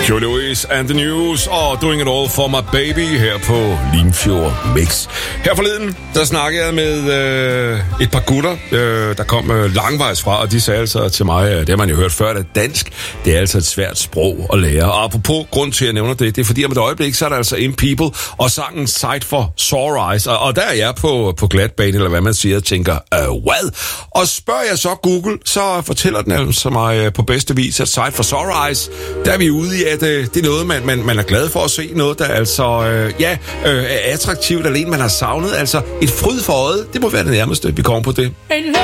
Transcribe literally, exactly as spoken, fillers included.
Joe Louis and the News og Doing It All for My Baby her på Limfjord Mix. Her forleden, der snakkede jeg med øh, et par gutter, øh, der kom øh, langvejs fra, og de sagde altså til mig, øh, det har man jo hørt før, at dansk, det er altså et svært sprog at lære. Og apropos grund til, at jeg nævner det, det er fordi om et øjeblik, så er der altså In People og sangen Sight for Sore Eyes, og, og der er jeg på, på glatbane, eller hvad man siger, og tænker, øh, hvad? Og spørger jeg så Google, så fortæller den altså mig øh, på bedste vis, at Sight for Sore Eyes, der er vi ude i, at øh, det er noget, man, man, man er glad for at se, noget, der altså, øh, ja, øh, er attraktivt, alene man har savnet, altså et fryd for øjet, det må være det nærmeste, vi kommer på det.